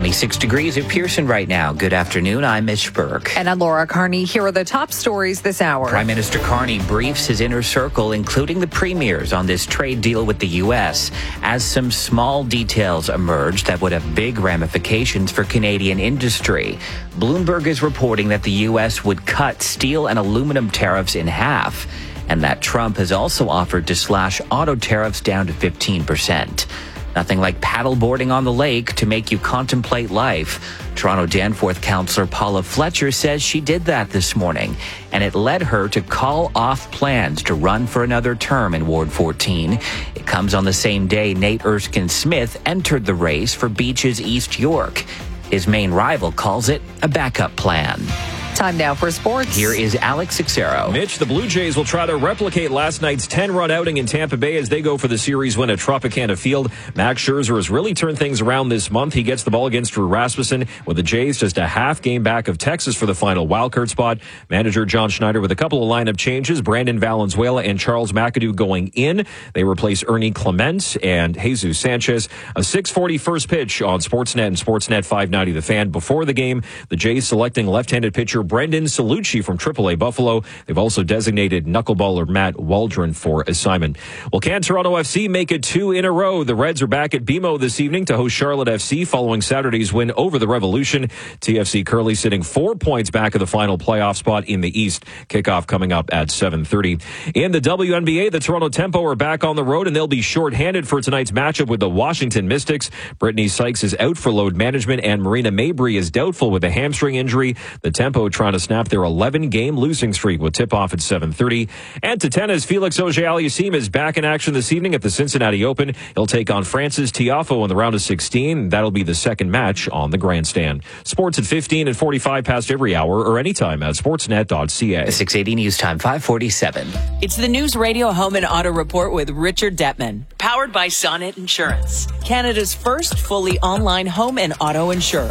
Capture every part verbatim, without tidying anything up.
twenty-six degrees at Pearson right now. Good afternoon. I'm Mitch Burke. And I'm Laura Carney. Here are the top stories this hour. Prime Minister Carney briefs his inner circle, including the premiers, on this trade deal with the U S as some small details emerge that would have big ramifications for Canadian industry. Bloomberg is reporting that the U S would cut steel and aluminum tariffs in half, and that Trump has also offered to slash auto tariffs down to fifteen percent. Nothing like paddleboarding on the lake to make you contemplate life. Toronto Danforth councillor Paula Fletcher says she did that this morning, and it led her to call off plans to run for another term in Ward fourteen. It comes on the same day Nate Erskine-Smith entered the race for Beach's East York. His main rival calls it a backup plan. Time now for sports. Here is Alex Xero. Mitch, the Blue Jays will try to replicate last night's ten-run outing in Tampa Bay as they go for the series win at Tropicana Field. Max Scherzer has really turned things around this month. He gets the ball against Drew Rasmussen, with the Jays just a half game back of Texas for the final wildcard spot. Manager John Schneider with a couple of lineup changes. Brandon Valenzuela and Charles McAdoo going in. They replace Ernie Clement and Jesus Sanchez. A six forty first pitch on Sportsnet and Sportsnet five ninety The Fan. Before the game, the Jays selecting left-handed pitcher Brendan Salucci from triple A Buffalo. They've also designated knuckleballer Matt Waldron for assignment. Well, can Toronto F C make it two in a row? The Reds are back at B M O this evening to host Charlotte F C following Saturday's win over the Revolution. T F C currently sitting four points back of the final playoff spot in the East. Kickoff coming up at seven thirty. In the W N B A, the Toronto Tempo are back on the road, and they'll be shorthanded for tonight's matchup with the Washington Mystics. Brittany Sykes is out for load management, and Marina Mabry is doubtful with a hamstring injury. The Tempo trying to snap their eleven-game losing streak with tip-off at seven thirty. And to tennis, Felix Auger-Aliassime is back in action this evening at the Cincinnati Open. He'll take on Francis Tiafoe in the round of sixteen. That'll be the second match on the grandstand. Sports at fifteen and forty-five past every hour or anytime at sportsnet dot c a. six eighty News Time, five forty-seven. It's the News Radio Home and Auto Report with Richard Detman, powered by Sonnet Insurance, Canada's first fully online home and auto insurer.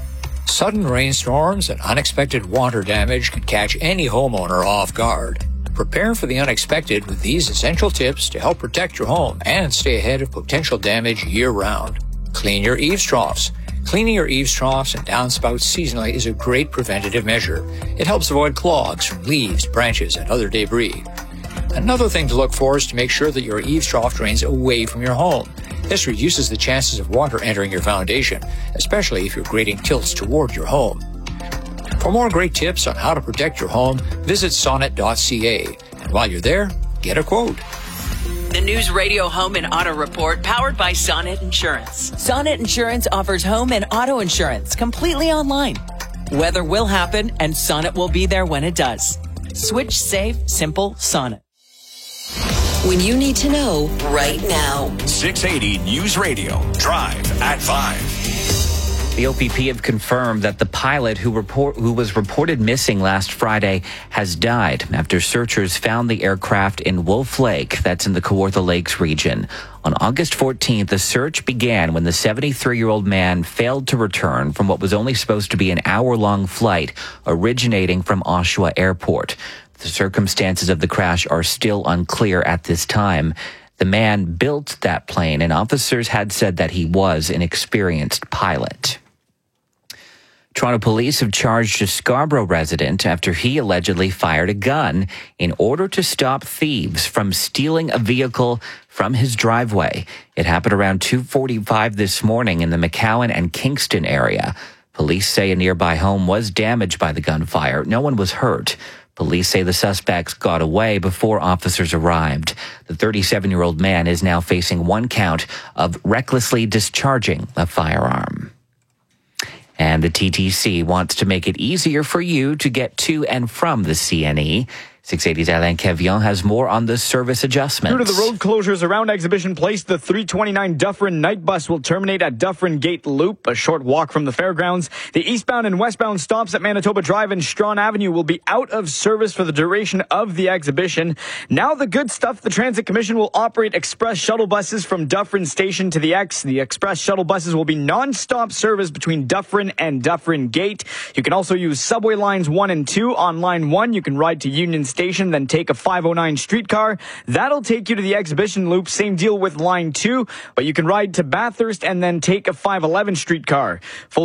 Sudden rainstorms and unexpected water damage can catch any homeowner off guard. Prepare for the unexpected with these essential tips to help protect your home and stay ahead of potential damage year-round. Clean your eaves troughs. Cleaning your eaves troughs and downspouts seasonally is a great preventative measure. It helps avoid clogs from leaves, branches, and other debris. Another thing to look for is to make sure that your eaves trough drains away from your home. This reduces the chances of water entering your foundation, especially if your grading tilts toward your home. For more great tips on how to protect your home, visit sonnet dot c a. And while you're there, get a quote. The News Radio Home and Auto Report, powered by Sonnet Insurance. Sonnet Insurance offers home and auto insurance completely online. Weather will happen, and Sonnet will be there when it does. Switch safe, simple Sonnet. When you need to know right now. six eighty News Radio. Drive at five. The O P P have confirmed that the pilot who report who was reported missing last Friday has died after searchers found the aircraft in Wolf Lake, that's in the Kawartha Lakes region. On August fourteenth, the search began when the seventy-three-year-old man failed to return from what was only supposed to be an hour-long flight originating from Oshawa Airport. The circumstances of the crash are still unclear at this time. The man built that plane, and officers had said that he was an experienced pilot. Toronto police have charged a Scarborough resident after he allegedly fired a gun in order to stop thieves from stealing a vehicle from his driveway. It happened around two forty-five this morning in the McCowan and Kingston area. Police say a nearby home was damaged by the gunfire. No one was hurt. Police say the suspects got away before officers arrived. The thirty-seven-year-old man is now facing one count of recklessly discharging a firearm. And the T T C wants to make it easier for you to get to and from the C N E. six eighty's Alain Cavion has more on the service adjustments. Due to the road closures around Exhibition Place, the three twenty-nine Dufferin night bus will terminate at Dufferin Gate Loop, a short walk from the fairgrounds. The eastbound and westbound stops at Manitoba Drive and Strawn Avenue will be out of service for the duration of the exhibition. Now the good stuff, the Transit Commission will operate express shuttle buses from Dufferin Station to the X. The express shuttle buses will be non-stop service between Dufferin and Dufferin Gate. You can also use subway lines one and two. On line one, you can ride to Union Station, then take a five oh nine streetcar. That'll take you to the exhibition loop. Same deal with line two, but you can ride to Bathurst and then take a five eleven streetcar. Full